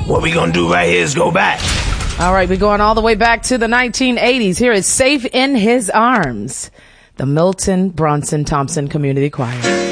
what we gonna do right here is go back. All right, we're going all the way back to the 1980s. Here is Safe in His Arms, the Milton Bronson Thompson Community Choir.